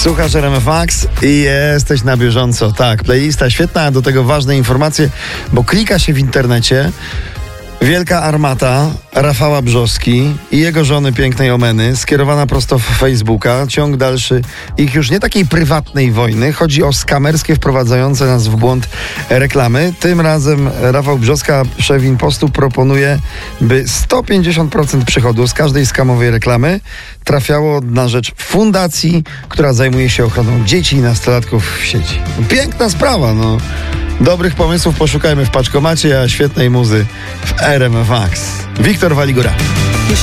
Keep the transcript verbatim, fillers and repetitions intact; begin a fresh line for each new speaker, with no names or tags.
Słuchasz R M F Max i jesteś na bieżąco. Tak, playlista świetna, a do tego ważne informacje, bo klika się w internecie. Wielka armata Rafała Brzoski i jego żony pięknej Omeny, skierowana prosto w Facebooka. Ciąg dalszy ich już nie takiej prywatnej wojny. Chodzi o skamerskie, wprowadzające nas w błąd reklamy. Tym razem Rafał Brzoska, szef Impostu, proponuje, by sto pięćdziesiąt procent przychodu z każdej skamowej reklamy trafiało na rzecz fundacji, która zajmuje się ochroną dzieci i nastolatków w sieci. Piękna sprawa, no. Dobrych pomysłów poszukajmy w paczkomacie, a świetnej muzy w R M F Max. Wiktor Waligura.